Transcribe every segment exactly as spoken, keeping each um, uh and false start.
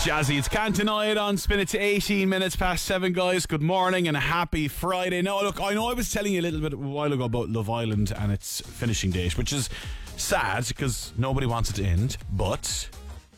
Jazzy, it's Canton Night on Spin It to eighteen minutes past seven, guys. Good morning and a happy Friday. Now, look, I know I was telling you a little bit a while ago about Love Island and its finishing date, which is sad because nobody wants it to end, but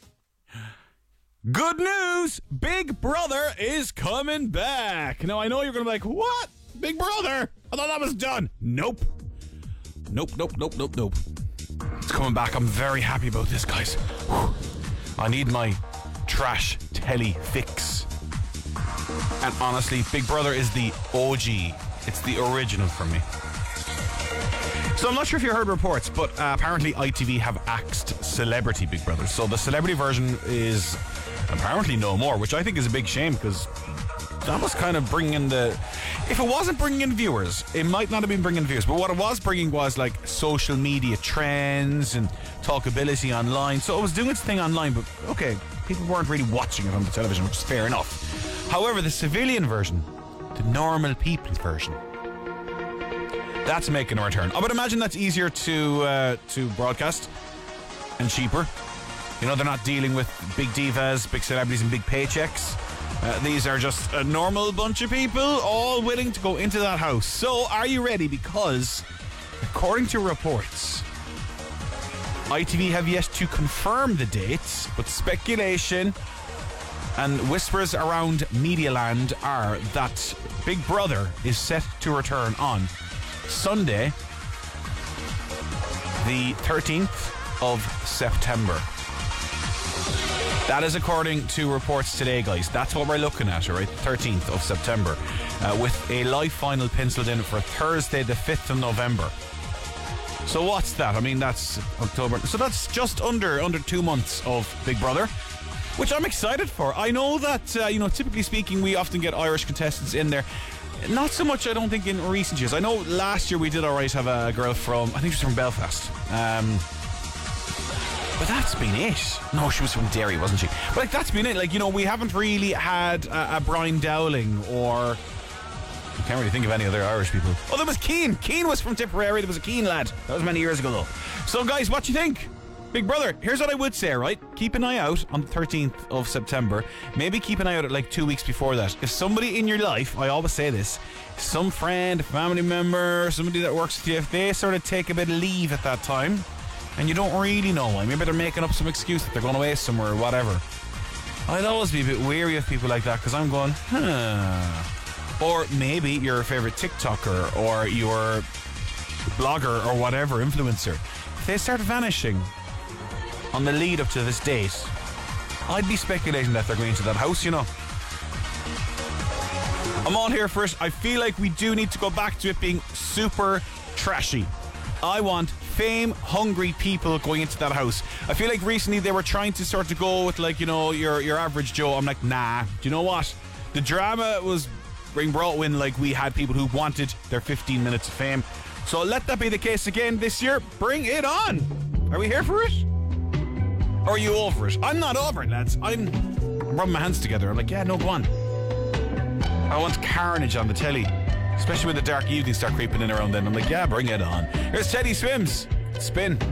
good news! Big Brother is coming back. Now, I know you're going to be like, what? Big Brother? I thought that was done. Nope. Nope, nope, nope, nope, nope. It's coming back. I'm very happy about this, guys. Whew. I need my trash telly fix. And honestly, Big Brother is the O G. It's the original for me. So I'm not sure if you heard reports, but uh, apparently I T V have axed Celebrity Big Brother. So the celebrity version is apparently no more, which I think is a big shame because that was kind of bringing in the... If it wasn't bringing in viewers, it might not have been bringing viewers, but what it was bringing was like social media trends and talkability online. So it was doing its thing online, but okay, people weren't really watching it on the television, which is fair enough. However, the civilian version, the normal people version, that's making a return. I would imagine that's easier to uh, to broadcast and cheaper. You know, they're not dealing with big divas, big celebrities and big paychecks. Uh, these are just a normal bunch of people all willing to go into that house. So, are you ready? Because, according to reports, I T V have yet to confirm the dates, but speculation and whispers around Medialand are that Big Brother is set to return on Sunday, the thirteenth of September. That is according to reports today, guys. That's what we're looking at, all right? thirteenth of September. Uh, with a live final penciled in for Thursday, the fifth of November. So what's that? I mean, that's October. So that's just under under two months of Big Brother, which I'm excited for. I know that, uh, you know, typically speaking, we often get Irish contestants in there. Not so much, I don't think, in recent years. I know last year we did all right have a girl from, I think she was from Belfast. Um... But that's been it. No, she was from Derry, wasn't she? But like, that's been it. Like, you know, we haven't really had a, a Brian Dowling or... I can't really think of any other Irish people. Oh, there was Keane. Keane was from Tipperary. There was a Keane lad. That was many years ago, though. So, guys, what do you think? Big Brother, here's what I would say, right? Keep an eye out on the thirteenth of September. Maybe keep an eye out at like two weeks before that. If somebody in your life, I always say this, some friend, a family member, somebody that works with you, if they sort of take a bit of leave at that time... and you don't really know why, maybe they're making up some excuse that they're going away somewhere or whatever, I'd always be a bit wary of people like that because I'm going, huh. Or maybe your favourite TikToker or your blogger or whatever, influencer, if they start vanishing on the lead up to this date, I'd be speculating that they're going into that house, you know. I'm all here for it. I feel like we do need to go back to it being super trashy. I want fame-hungry people going into that house. I feel like recently they were trying to start to go with, like, you know, your your average Joe. I'm like, nah. Do you know what? The drama was being brought in like we had people who wanted their fifteen minutes of fame. So let that be the case again this year. Bring it on. Are we here for it? Or are you over it? I'm not over it, lads. I'm rubbing my hands together. I'm like, yeah, no, go on. I want carnage on the telly. Especially when the dark evenings start creeping in around then. I'm like, yeah, bring it on. Here's Teddy Swims. Spin.